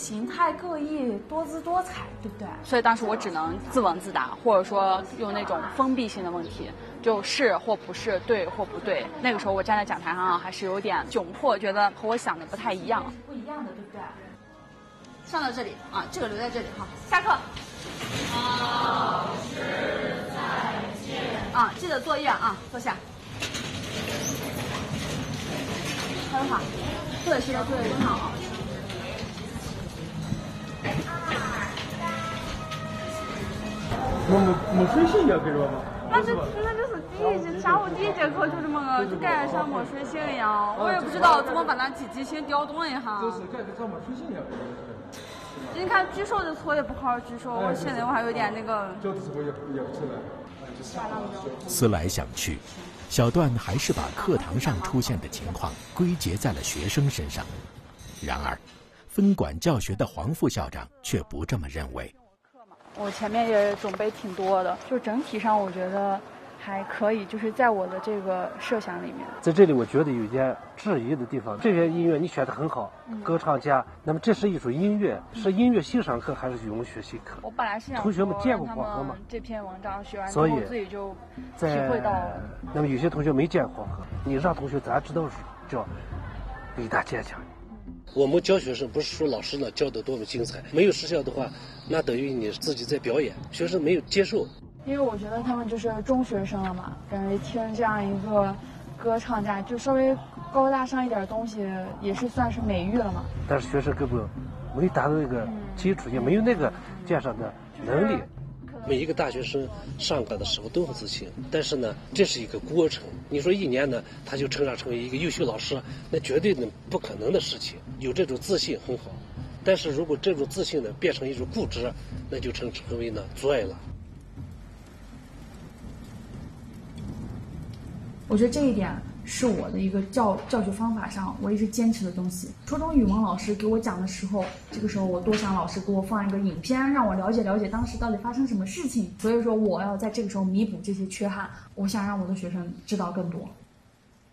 形态各异，多姿多彩，对不对？ 所以当时我只能自问自答，或者说用那种封闭性的问题，就是或不是，对或不对。那个时候我站在讲台上还是有点窘迫，觉得和我想的不太一样。 不一样的，对不对？ 上到这里啊，这个留在这里哈。下课。老师再见。啊，记得作业啊，坐下。很好，做的是做的很好。 没水性也可以吗？ 那就是第一节下午第一节课就这么个，就感觉像没水性一样。我也不知道怎么把那积极性调动一下。 就是感觉像没水性也可以。 你看举手的错也不好好举手，我现在我还有点那个。 脚的时候也不起来。 思来想去，小段还是把课堂上出现的情况归结在了学生身上。然而，分管教学的黄副校长却不这么认为。 我前面也准备挺多的，就整体上我觉得还可以，就是在我的这个设想里面。 在这里我觉得有点质疑的地方，这些音乐你选得很好，歌唱家，那么这是一首音乐，是音乐欣赏课还是语文学习课？ 我本来是想同学们见过黄河吗？ 这篇文章学完之后自己就体会到了。 那么有些同学没见黄河，你让同学咱知道是叫伟大坚强。我们教学生不是说老师呢教得多么精彩，没有实效的话，那等于你自己在表演，学生没有接受。 因为我觉得他们就是中学生了嘛，感觉听这样一个歌唱家，就稍微高大上一点东西，也是算是美誉了嘛。 但是学生根本没达到那个基础，也没有那个鉴赏的能力。每一个大学生上课的时候都很自信，但是呢，这是一个过程。你说一年呢，他就成长成为一个优秀老师，那绝对不可能的事情。有这种自信很好，但是如果这种自信呢变成一种固执，那就成为呢阻碍了。 我觉得这一点是我的一个教学方法上我一直坚持的东西。初中语文老师给我讲的时候，这个时候我多想老师给我放一个影片，让我了解了解当时到底发生什么事情。所以说我要在这个时候弥补这些缺憾，我想让我的学生知道更多。